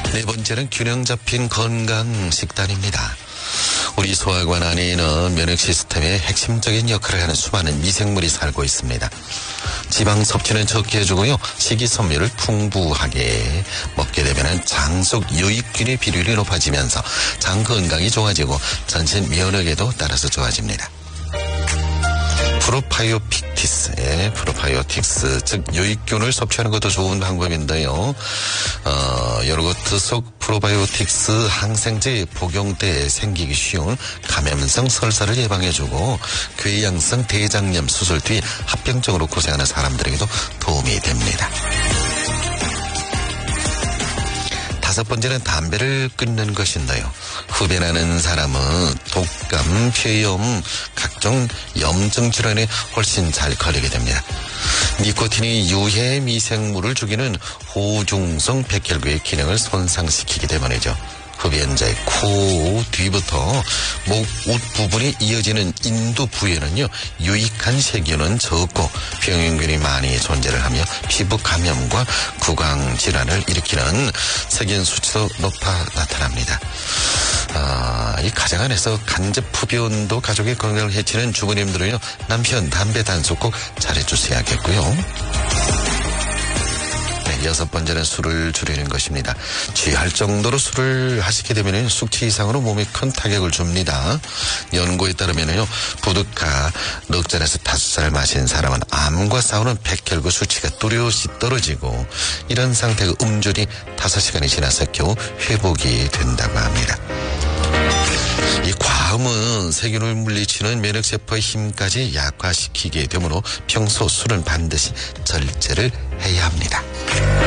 네 번째는 균형 잡힌 건강 식단입니다. 우리 소화관 안에는 면역 시스템의 핵심적인 역할을 하는 수많은 미생물이 살고 있습니다. 지방 섭취는 적게 해주고요. 식이섬유를 풍부하게 먹게 되면 장 속 유익균의 비율이 높아지면서 장 건강이 좋아지고 전신 면역에도 따라서 좋아집니다. 프로바이오틱스, 즉 유익균을 섭취하는 것도 좋은 방법인데요. 요구르트 속 프로바이오틱스 항생제 복용 때 생기기 쉬운 감염성 설사를 예방해주고 궤양성 대장염 수술 뒤 합병증으로 고생하는 사람들에게도 도움이 됩니다. 다섯 번째는 담배를 끊는 것인데요. 흡연하는 사람은 독감, 폐염, 각종 염증 질환에 훨씬 잘 걸리게 됩니다. 니코틴이 유해 미생물을 죽이는 호중성 백혈구의 기능을 손상시키기 때문이죠. 흡연자의 코 뒤부터 목 웃 부분이 이어지는 인두 부에는요 유익한 세균은 적고 병균이 많이 존재를 하며 피부 감염과 구강 질환을 일으키는 세균 수치도 높아 나타납니다. 이 가정 안에서 간접 흡연도 가족의 건강을 해치는 주부님들은요 남편 담배 단속 꼭 잘해주셔야겠고요. 여섯 번째는 술을 줄이는 것입니다. 취할 정도로 술을 하시게 되면 숙취 이상으로 몸에 큰 타격을 줍니다. 연구에 따르면요, 보드카 넉 잔에서 5잔을 마신 사람은 암과 싸우는 백혈구 수치가 뚜렷이 떨어지고 이런 상태가 음주리 5시간이 지나서 겨우 회복이 된다고 합니다. 이 과음은 세균을 물리치는 면역세포의 힘까지 약화시키게 되므로 평소 술은 반드시 절제를 해야 합니다.